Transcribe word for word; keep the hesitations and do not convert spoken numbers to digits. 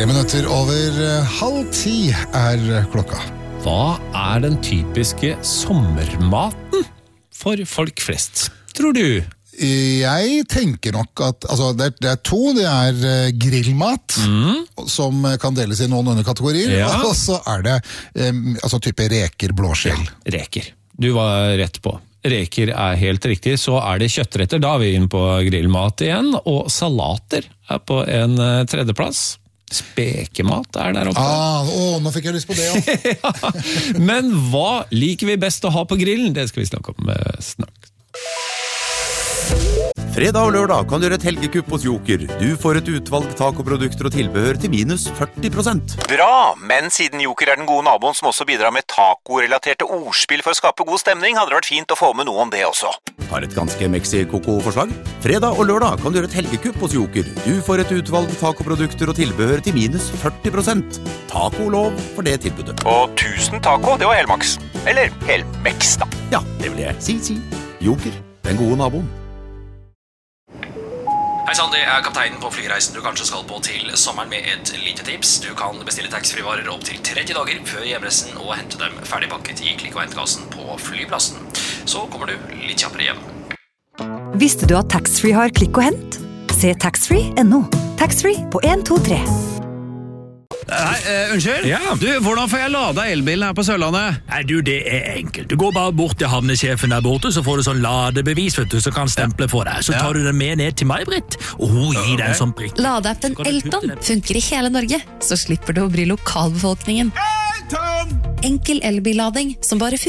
minutter over halv ti er klokka. Hva er den typiske sommermaten for folk flest, tror du? Jeg tenker nok at altså, det, er, det er to, det er grillmat, mm. som kan deles i noen underkategorier, ja. Og så er det um, altså, type reker, blåskjell. Ja, reker. Du var rett på. Reker er helt riktig, så er det kjøttretter, da er vi inne på grillmat igjen, og salater er på en tredjeplass. Spekemat er der oppe. Ah, å, nå fikk jeg lyst på det, ja. Ja. Men hva liker vi best å ha på grillen? Det skal vi snakke om snart. Fredag og lørdag kan du gjøre et helgekupp hos Joker. Du får et utvalg tacoprodukter og tilbehør til minus førti prosent. Bra, men siden Joker er den gode naboen som også bidrar med taco-relaterte ordspill for å skape god stemning, hadde det vært fint å få med noe om det også. Har et ganske Mexi-Coco-forslag? Fredag og lørdag kan du gjøre et helgekupp hos Joker. Du får et utvalg tacoprodukter og tilbehør til minus førti prosent. Taco-lov for det tilbudet. Og tusen taco, det var helmaks. Eller helmex, da. Ja, det vil jeg si, si. Joker, den gode naboen. Hei sann, det er kapteinen på flyreisen du kanskje skal på til sommeren med et lite tips. Du kan bestille taxfree-varer opp til tretti dager før hjemreisen og hente dem ferdigpakket i klikk- og hentkassen på flyplassen. Så kommer du litt kjappere hjem. Visste du at taxfree har klikk og hent? Se taxfree punktum no. Taxfree på en to tre. Nei, uh, unnskyld? Ja. Du, hvordan får jeg lada elbilen her på Sørlandet? Nei, du, det er enkelt. Du går bare bort til havnesjefen der borte, så får du sånn ladebevis, vet du, som kan stemple for deg. Så tar du den med ned til meg, Britt, og hun gir deg en sånn prikk. Ladeappen Elton funker i hele Norge, så slipper du å bry lokalbefolkningen. Enkel elbillading som bare